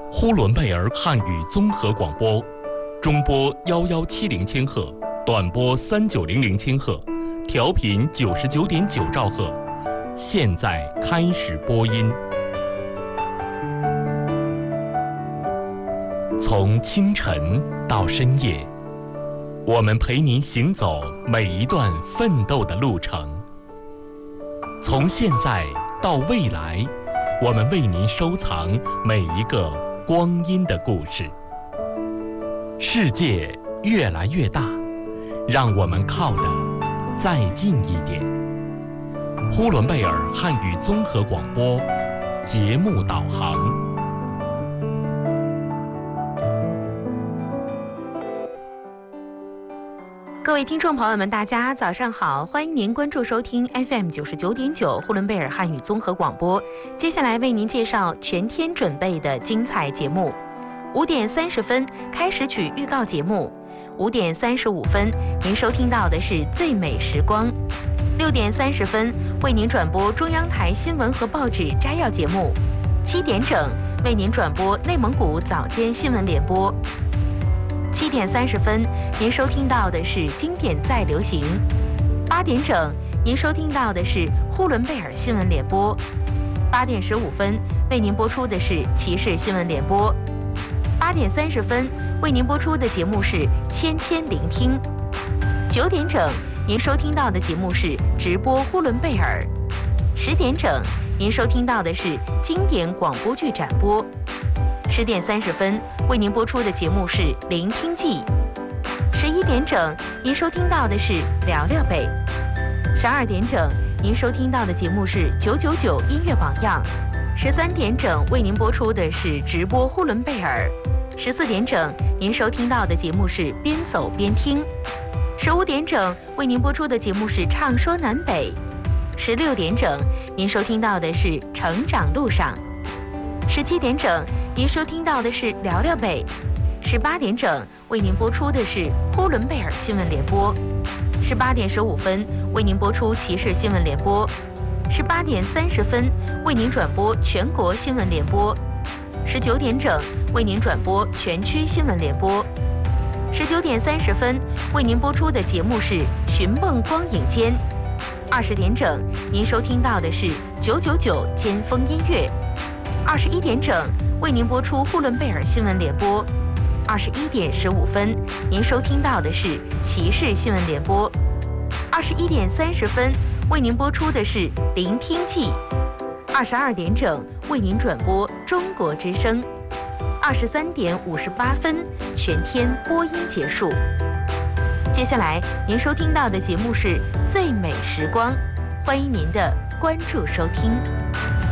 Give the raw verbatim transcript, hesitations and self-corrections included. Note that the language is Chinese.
呼伦贝尔汉语综合广播，中波幺幺七零千赫，短波三九零零千赫，调频九十九点九兆赫。现在开始播音。从清晨到深夜，我们陪您行走每一段奋斗的路程。从现在到未来，我们为您收藏每一个光阴的故事。世界越来越大，让我们靠得再近一点。呼伦贝尔汉语综合广播节目导航。 各位听众朋友们，大家早上好，欢迎您关注收听 F M 九十九点九呼伦贝尔汉语综合广播。接下来为您介绍全天准备的精彩节目。五点三十分开始曲预告节目，五点三十五分您收听到的是最美时光。六点三十分为您转播中央台新闻和报纸摘要节目。七点整为您转播内蒙古早间新闻联播。七点三十分，您收听到的是经典再流行。八点整，您收听到的是呼伦贝尔新闻联播。八点十五分，为您播出的是骑士新闻联播。八点三十分，为您播出的节目是千千聆听。九点整，您收听到的节目是直播呼伦贝尔。十点整，您收听到的是经典广播剧展播。十点三十分，为您播出的节目是《聆听记》。十一点整，您收听到的是《聊聊北》。十二点整，您收听到的节目是九九九音乐榜样。十三点整，为您播出的是直播呼伦贝尔。十四点整，您收听到的节目是边走边听。十五点整，为您播出的节目是唱说南北。十六点整，您收听到的是成长路上。十七点整，您收听到的是聊聊北。十八点整，为您播出的是呼伦贝尔新闻联播。十八点十五分，为您播出骑士新闻联播。十八点三十分，为您转播全国新闻联播。十九点整，为您转播全区新闻联播。十九点三十分，为您播出的节目是寻梦光影间。二十点整，您收听到的是九九九尖峰音乐。二十一点整，为您播出呼伦贝尔新闻联播。二十一点十五分，您收听到的是骑士新闻联播。二十一点三十分，为您播出的是聆听记。二十二点整，为您转播中国之声。二十三点五十八分，全天播音结束。接下来您收听到的节目是最美时光，欢迎您的关注收听。